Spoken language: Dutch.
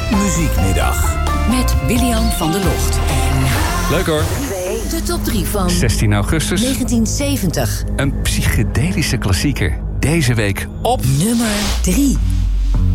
Muziekmiddag. Met William van der Locht. Leuk hoor. De top 3 van 16 augustus. 1970. Een psychedelische klassieker. Deze week op nummer 3.